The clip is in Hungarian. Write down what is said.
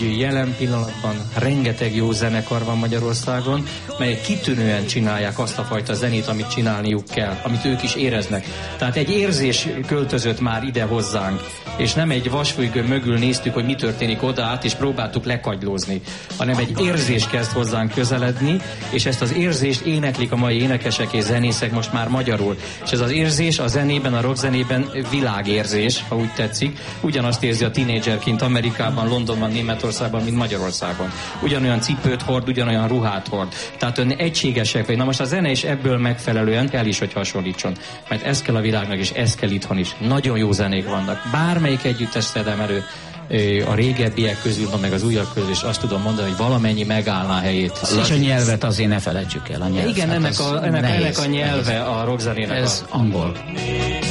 hogy jelen pillanatban rengeteg jó zenekar van Magyarországon, melyek kitűnően csinálják azt a fajta zenét, amit csinálniuk kell, amit ők is éreznek. Tehát egy érzés költözött már ide hozzánk, és nem egy vasfülgő mögül néztük, hogy mi történik oda át, és próbáltuk lekagylózni, hanem egy érzés kezd hozzánk közeledni, és ezt az érzést éneklik a mai énekesek és zenészek most már magyarul. És ez az érzés a zenében, a rockzenében világérzés, ha úgy tetszik. Ugyanazt érzi a tínédzserként Amerikában, Londonban, Németországban, mint Magyarországon. Ugyanolyan cipőt hord, ugyanolyan ruhát hord. Tehát ön egységesek vagy. Na most a zene is ebből megfelelően kell is, hogy hasonlítson. Mert ez kell a világnak, és ez kell itthon is. Nagyon jó zenék vannak. Bármelyik együttes szedem elő a régebbiek közül, meg az újak közül, és azt tudom mondani, hogy valamennyi megállná helyét. És a nyelvet azért ne felejtsük el. A nyelv, igen, ennek a nyelve a rockzenének. Ez angol.